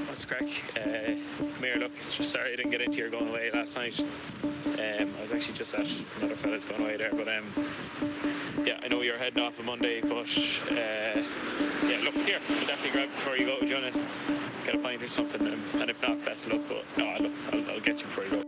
What's the crack? Come here, look, just sorry I didn't get into your going away last night. I was actually just at another fella's going away there, but yeah, I know you're heading off on Monday, but yeah, look, here, we'll definitely grab it before you go. Do you want to get a pint or something? And if not, best of luck, but no, look, I'll get you before you go.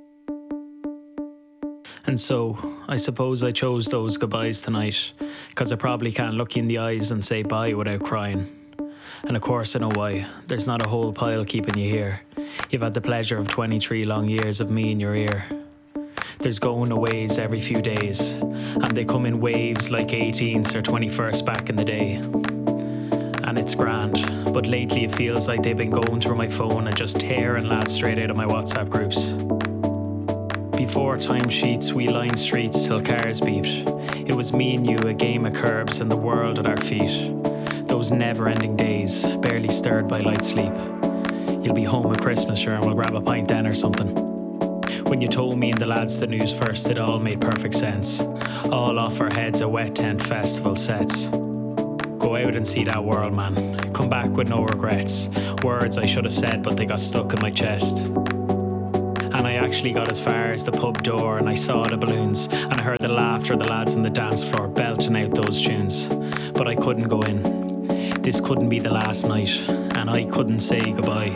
And so, I suppose I chose those goodbyes tonight, because I probably can't look you in the eyes and say bye without crying. And of course I know why. There's not a whole pile keeping you here. You've had the pleasure of 23 long years of me in your ear. There's going aways every few days, and they come in waves like 18th or 21st back in the day. And it's grand, but lately it feels like they've been going through my phone and just tearing lads straight out of my WhatsApp groups. Before timesheets, we lined streets till cars beeped. It was me and you, a game of curbs, and the world at our feet. Those never-ending days, barely stirred by light sleep. You'll be home at Christmas, sure, and we'll grab a pint then or something. When you told me and the lads the news first, it all made perfect sense. All off our heads at Wet Tent Festival sets. Go out and see that world, man. Come back with no regrets. Words I should have said, but they got stuck in my chest. And I actually got as far as the pub door, and I saw the balloons, and I heard the laughter of the lads on the dance floor belting out those tunes. But I couldn't go in. This couldn't be the last night, and I couldn't say goodbye.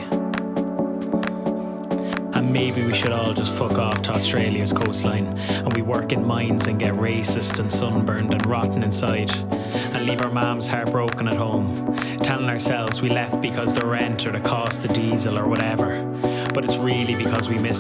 And maybe we should all just fuck off to Australia's coastline, and we work in mines and get racist and sunburned and rotten inside, and leave our mums heartbroken at home, telling ourselves we left because the rent or the cost of diesel or whatever. But it's really because we miss